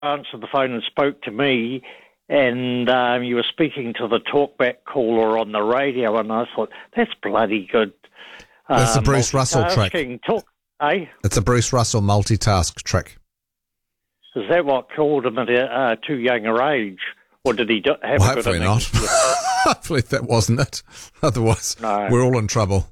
answered the phone and spoke to me, and you were speaking to the talkback caller on the radio, and I thought, that's bloody good. That's the Bruce Russell trick. It's a Bruce Russell multitask trick. Is that what killed him at too young a age? Or did he have well, a good hopefully not. Hopefully that wasn't it. Otherwise, we're all in trouble.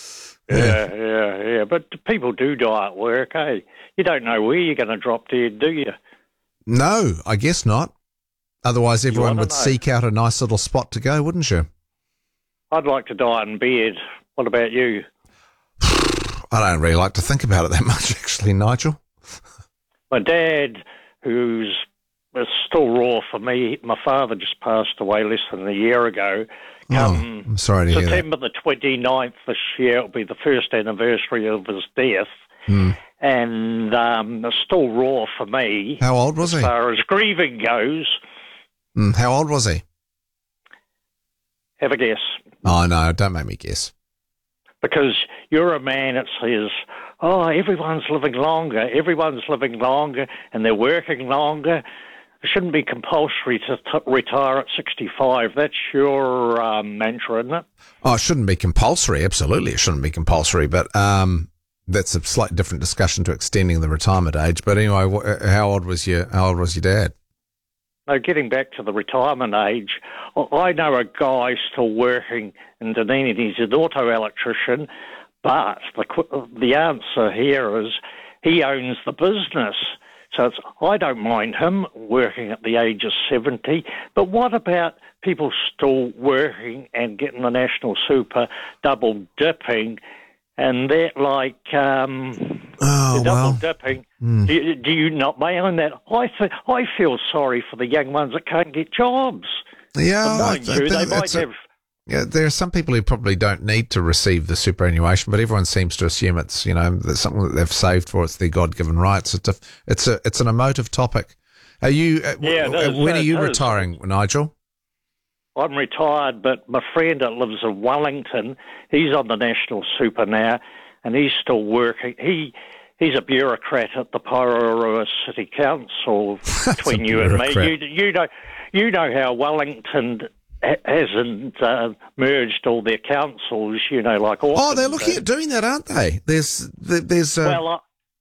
Yeah. But people do die at work, eh? You don't know where you're going to drop dead, do you? No, I guess not. Otherwise, everyone would seek out a nice little spot to go, wouldn't you? I'd like to die in bed. What about you? I don't really like to think about it that much, actually, Nigel. My dad, who's still raw for me, my father just passed away less than a year ago. I'm sorry to hear that. September the 29th this year will be the first anniversary of his death. And it's still raw for me. How old was he? As far as grieving goes. How old was he? Have a guess. Oh, no, don't make me guess. Because you're a man that says, everyone's living longer, and they're working longer. It shouldn't be compulsory to retire at 65. That's your mantra, isn't it? Oh, it shouldn't be compulsory. Absolutely, it shouldn't be compulsory. But that's a slightly different discussion to extending the retirement age. But anyway, how old was your dad? No, getting back to the retirement age, I know a guy still working in Dunedin. He's an auto electrician, but the answer here is he owns the business. So I don't mind him working at the age of 70, but what about people still working and getting the national super, double dipping, and that double dipping? Do you not mind that? I feel sorry for the young ones that can't get jobs. Yeah, they might have. Yeah, there are some people who probably don't need to receive the superannuation, but everyone seems to assume it's that's something that they've saved for. It's their God-given rights. It's an emotive topic. Are you? When are you retiring, Nigel? I'm retired, but my friend that lives in Wellington, he's on the national super now, and he's still working. He's a bureaucrat at the Pairua City Council. Between you and me, you know how Wellington hasn't merged all their councils, like Auckland. Oh, they're looking at doing that, aren't they? There's. Do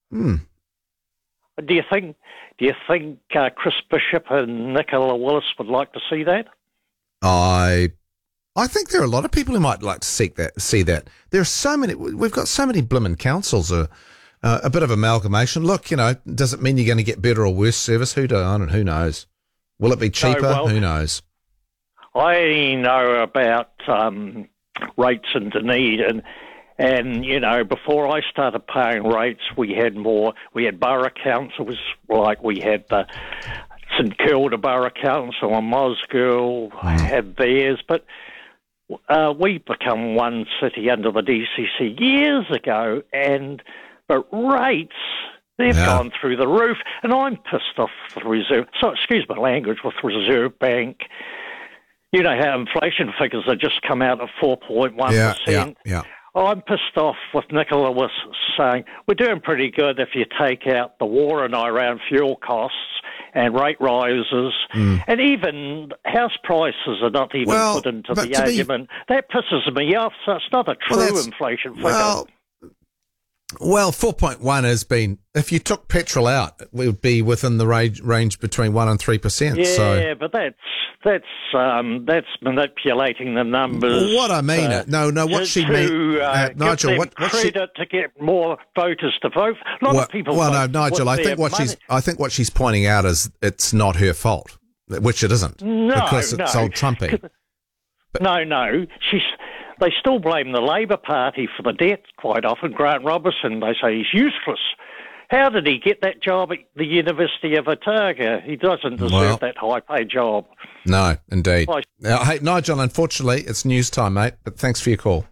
you think Chris Bishop and Nicola Willis would like to see that? I think there are a lot of people who might like to see that. There are so many. We've got so many blimmin' councils. A bit of amalgamation. Look, does it mean you're going to get better or worse service? Who knows? Will it be cheaper? Who knows? I know about rates in Dunedin, and before I started paying rates, we had borough councils, like we had the St Kilda Borough Council and Mosgiel had theirs, but we become one city under the DCC years ago, but rates, they've gone through the roof, and I'm pissed off with Reserve. So excuse my language, with Reserve Bank. You know how inflation figures have just come out at 4.1%. Yeah. I'm pissed off with Nicola was saying we're doing pretty good if you take out the war in Iran, fuel costs and rate rises, and even house prices are not even put into the argument. That pisses me off. So it's not a true inflation figure. Well, 4.1 has been. If you took petrol out, it would be within the range between 1% and 3%. Yeah, but that's manipulating the numbers. What I mean, what she means, Nigel, what credit to get more voters to vote. A lot of people. Well, no, Nigel, I think what she's pointing out is it's not her fault, which it isn't, because it's old Trumpy. No, they still blame the Labor Party for the debt quite often. Grant Robertson, they say he's useless. How did he get that job at the University of Otago? He doesn't deserve that high-paid job. No, indeed. Hey, Nigel, unfortunately, it's news time, mate, but thanks for your call.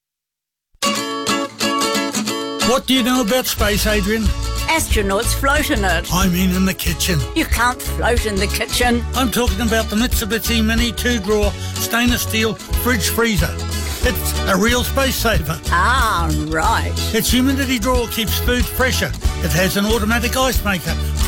What do you know about space, Adrian? Astronauts float in it. I mean in the kitchen. You can't float in the kitchen. I'm talking about the Mitsubishi Mini 2-drawer stainless steel fridge freezer. It's a real space saver. Ah, right. Its humidity drawer keeps food fresher. It has an automatic ice maker